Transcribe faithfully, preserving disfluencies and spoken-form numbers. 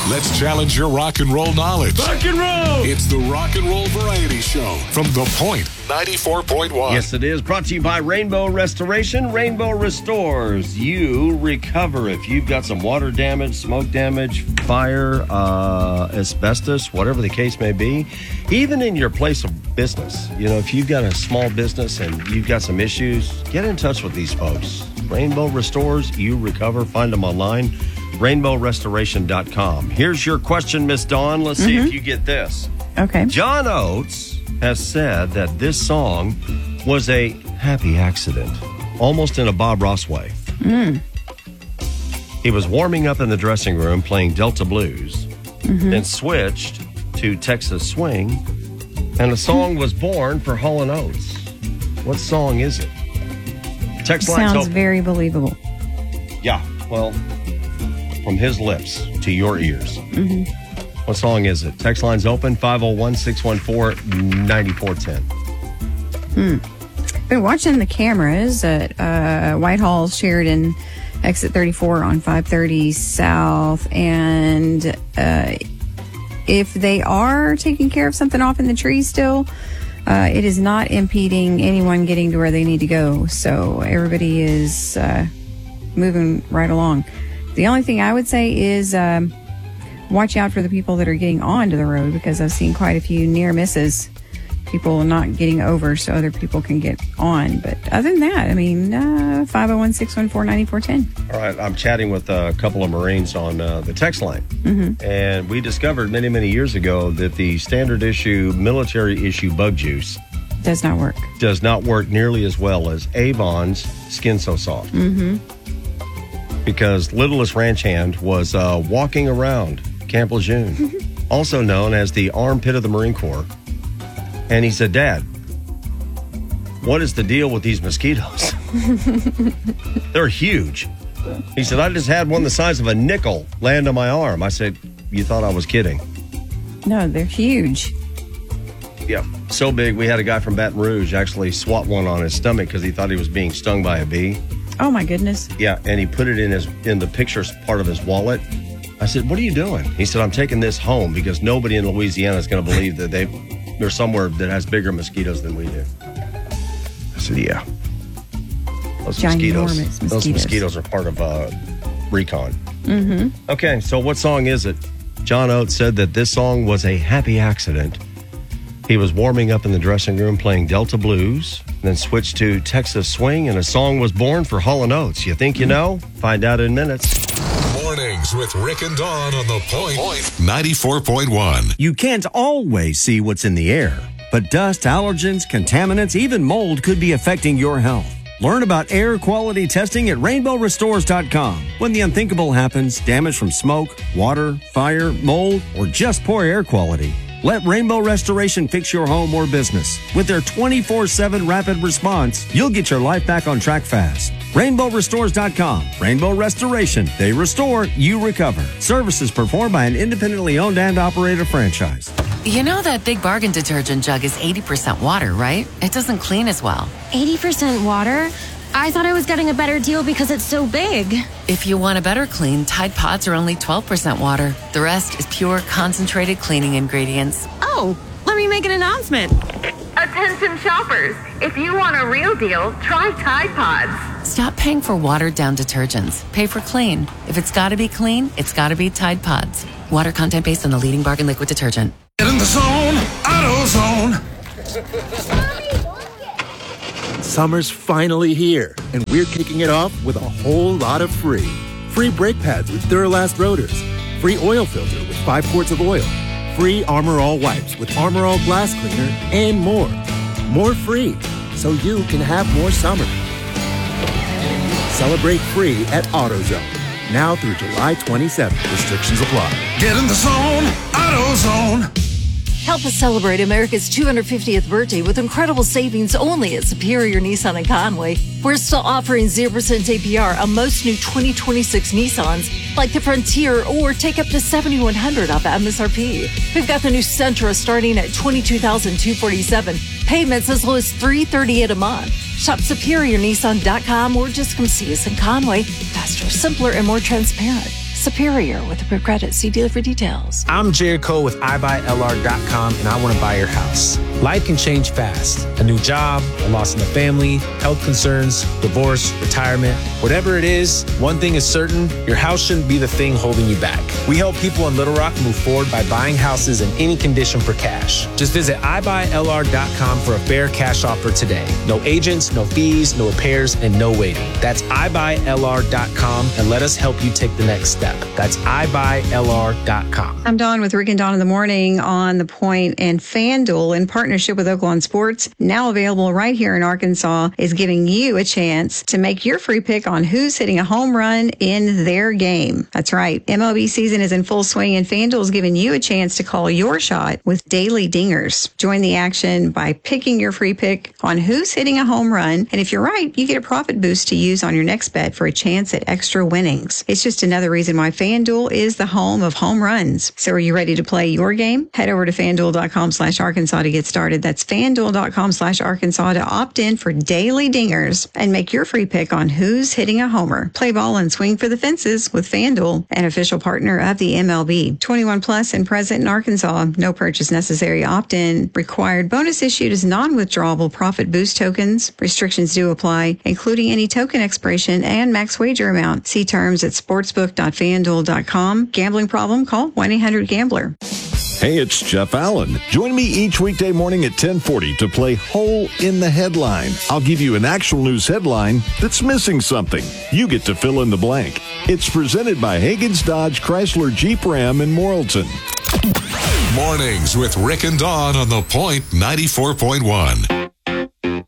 Let's challenge your rock and roll knowledge. Rock and roll! It's the Rock and Roll Variety Show from The Point ninety-four point one. Yes, it is. Brought to you by Rainbow Restoration. Rainbow restores. You recover. If you've got some water damage, smoke damage, fire, uh, asbestos, whatever the case may be, even in your place of business. You know, if you've got a small business and you've got some issues, get in touch with these folks. Rainbow restores. You recover. Find them online. rainbow restoration dot com. Here's your question, Miss Dawn. Let's see Mm-hmm. if you get this. Okay. John Oates has said that this song was a happy accident, almost in a Bob Ross way. Mm. He was warming up in the dressing room playing Delta Blues, Mm-hmm. then switched to Texas Swing, and a song was born for Hall and Oates. What song is it? Text line's Sounds open. very believable. Yeah, well, from his lips to your ears. Mm-hmm. What song is it? Text line's open, five oh one, six one four, nine four one oh. Hmm. Been watching the cameras at uh, Whitehall, Sheridan, exit thirty-four on five thirty South, and uh, if they are taking care of something off in the trees still, uh, it is not impeding anyone getting to where they need to go. So everybody is uh, moving right along. The only thing I would say is um, watch out for the people that are getting onto the road, because I've seen quite a few near misses. People not getting over so other people can get on. But other than that, I mean, uh, five oh one, six one four, nine four one oh. All right, I'm chatting with a couple of Marines on uh, the text line. Mm-hmm. And we discovered many, many years ago that the standard issue, military issue bug juice Does not work. does not work nearly as well as Avon's Skin So Soft. Mm-hmm. Because Littlest Ranch Hand was uh, walking around Camp Lejeune, also known as the armpit of the Marine Corps. And he said, Dad, what is the deal with these mosquitoes? They're huge. He said, I just had one the size of a nickel land on my arm. I said, you thought I was kidding? No, they're huge. Yeah, so big. We had a guy from Baton Rouge actually swat one on his stomach because he thought he was being stung by a bee. Oh, my goodness. Yeah, and he put it in his in the pictures part of his wallet. I said, what are you doing? He said, I'm taking this home because nobody in Louisiana is going to believe that they they're somewhere that has bigger mosquitoes than we do. I said, yeah. Those mosquitoes, mosquitoes. those mosquitoes are part of uh, recon. Mm-hmm. Okay, so what song is it? John Oates said that this song was a happy accident. He was warming up in the dressing room playing Delta Blues, then switched to Texas Swing, and a song was born for Hall and Oates. You think you know? Find out in minutes. Mornings with Rick and Dawn on The Point ninety-four point one. You can't always see what's in the air, but dust, allergens, contaminants, even mold could be affecting your health. Learn about air quality testing at rainbow restores dot com. When the unthinkable happens, damage from smoke, water, fire, mold, or just poor air quality, let Rainbow Restoration fix your home or business. With their twenty-four seven rapid response, you'll get your life back on track fast. rainbow restores dot com. Rainbow Restoration. They restore, you recover. Services performed by an independently owned and operated franchise. You know that Big Bargain detergent jug is eighty percent water, right? It doesn't clean as well. eighty percent water? I thought I was getting a better deal because it's so big. If you want a better clean, Tide Pods are only twelve percent water. The rest is pure, concentrated cleaning ingredients. Oh, let me make an announcement. Attention shoppers, if you want a real deal, try Tide Pods. Stop paying for watered-down detergents. Pay for clean. If it's got to be clean, it's got to be Tide Pods. Water content based on the leading bargain liquid detergent. Get in the zone, AutoZone. Summer's finally here, and we're kicking it off with a whole lot of free. Free brake pads with Duralast rotors. Free oil filter with five quarts of oil. Free Armor All wipes with Armor All glass cleaner, and more. More free, so you can have more summer. Celebrate free at AutoZone. Now through July twenty-seventh. Restrictions apply. Get in the zone, AutoZone. Help us celebrate America's two hundred fiftieth birthday with incredible savings only at Superior Nissan in Conway. We're still offering zero percent A P R on most new twenty twenty-six Nissans, like the Frontier, or take up to seven thousand one hundred dollars off M S R P. We've got the new Sentra starting at twenty-two thousand two hundred forty-seven dollars. Payments as low as three hundred thirty-eight dollars a month. Shop superior nissan dot com or just come see us in Conway. Faster, simpler, and more transparent. superior with a credit. See dealer for details. I'm Jared Cole with I buy L R dot com, and I want to buy your house. Life can change fast. A new job, a loss in the family, health concerns, divorce, retirement. Whatever it is, one thing is certain, your house shouldn't be the thing holding you back. We help people in Little Rock move forward by buying houses in any condition for cash. Just visit I buy L R dot com for a fair cash offer today. No agents, no fees, no repairs, and no waiting. That's I buy L R dot com, and let us help you take the next step. That's I buy L R dot com. I'm Dawn with Rick and Dawn in the morning on The Point, and FanDuel, in partnership with Oaklawn Sports, now available right here in Arkansas, is giving you a chance to make your free pick on who's hitting a home run in their game. That's right. M L B season is in full swing, and FanDuel is giving you a chance to call your shot with daily dingers. Join the action by picking your free pick on who's hitting a home run, and if you're right, you get a profit boost to use on your next bet for a chance at extra winnings. It's just another reason why FanDuel is the home of home runs. So are you ready to play your game? Head over to FanDuel.com slash Arkansas to get started. That's FanDuel.com slash Arkansas to opt in for daily dingers and make your free pick on who's hitting a homer. Play ball and swing for the fences with FanDuel, an official partner of the M L B. twenty-one plus and present in Arkansas. No purchase necessary. Opt-in required. Bonus issued as non-withdrawable profit boost tokens. Restrictions do apply, including any token expiration and max wager amount. See terms at sportsbook dot fan duel dot com. Gambling problem? Call one eight hundred gambler. Hey, it's Jeff Allen. Join me each weekday morning at ten forty to play Hole in the Headline. I'll give you an actual news headline that's missing something. You get to fill in the blank. It's presented by Hagen's Dodge Chrysler Jeep Ram in Morrilton. Mornings with Rick and Dawn on The Point ninety-four point one.